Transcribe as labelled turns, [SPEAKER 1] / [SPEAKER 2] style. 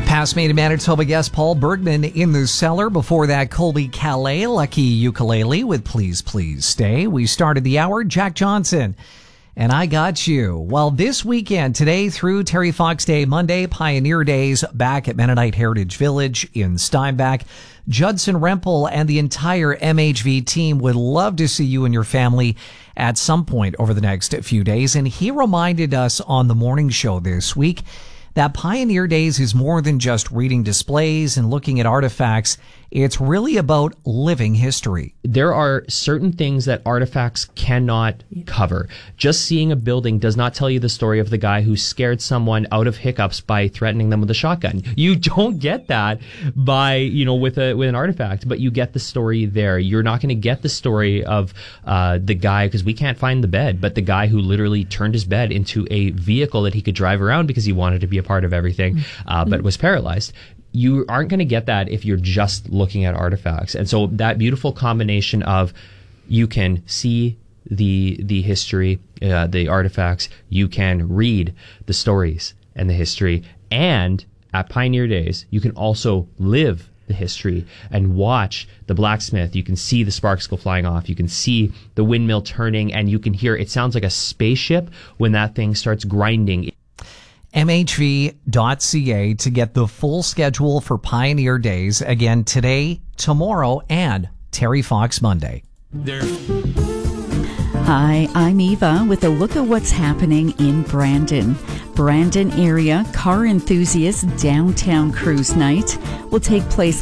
[SPEAKER 1] Past Maine, Manitoba guest Paul Bergman in the cellar. Before that, Colby Calais, Lucky Ukulele with Please, Please Stay. We started the hour, Jack Johnson, and I Got You. Well, this weekend, today through Terry Fox Day, Monday, Pioneer Days, back at Mennonite Heritage Village in Steinbach. Judson Rempel and the entire MHV team would love to see you and your family at some point over the next few days. And he reminded us on the morning show this week that Pioneer Days is more than just reading displays and looking at artifacts. It's really about living history.
[SPEAKER 2] There are certain things that artifacts cannot cover. Just seeing a building does not tell you the story of the guy who scared someone out of hiccups by threatening them with a shotgun. You don't get that by, with an artifact, but you get the story there. You're not going to get the story of the guy, because we can't find the bed, but the guy who literally turned his bed into a vehicle that he could drive around because he wanted to be a part of everything, but was paralyzed. You aren't going to get that if you're just looking at artifacts. And so that beautiful combination of you can see the history, the artifacts, you can read the stories and the history, and at Pioneer Days, you can also live the history and watch the blacksmith. You can see the sparks go flying off. You can see the windmill turning, and you can hear, it sounds like a spaceship when that thing starts grinding.
[SPEAKER 1] MHV.ca to get the full schedule for Pioneer Days. Again, today, tomorrow, and Terry Fox Monday.
[SPEAKER 3] Hi, I'm Eva with a look at what's happening in Brandon. Brandon area Car Enthusiast Downtown Cruise Night will take place